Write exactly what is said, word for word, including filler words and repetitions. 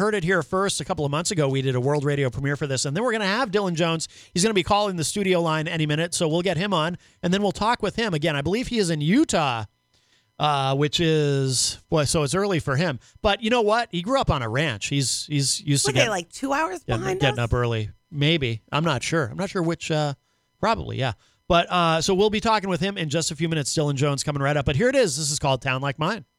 heard it here first a couple of months ago. We did a world radio premiere for this, and then we're going to have Dylan Jones. He's going to be calling the studio line any minute, so we'll get him on, and then we'll talk with him. Again, I believe he is in Utah, uh, which is, boy, so it's early for him. But you know what? He grew up on a ranch. He's he's used Were to get, they like two hours getting, behind getting us? up early. Maybe. I'm not sure. I'm not sure which, uh, probably, yeah. But uh, so we'll be talking with him in just a few minutes. Dylan Jones coming right up. But here it is. This is called Town Like Mine.